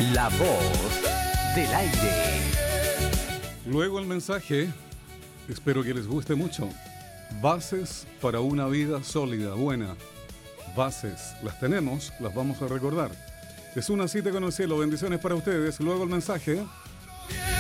La voz del aire. Luego el mensaje, espero que les guste mucho. Bases para una vida sólida, buena. Bases, las tenemos, las vamos a recordar. Es una cita con el cielo, bendiciones para ustedes. Luego el mensaje.